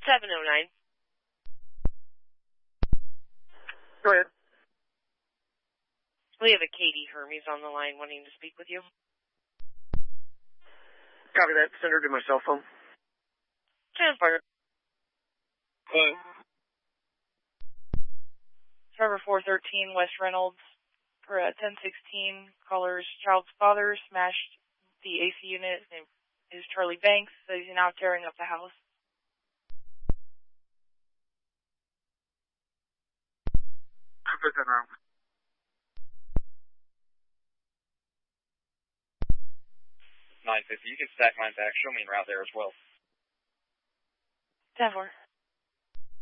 709. Go ahead. We have a Katie Hermes on the line wanting to speak with you. Copy that. Send her to my cell phone. 10-4. Trevor 413, West Reynolds. For 1016, caller's child's father smashed the AC unit. His name is Charlie Banks. So he's now tearing up the house. Put that around. 950. You can stack mine back. Show me en route there as well. 10-4.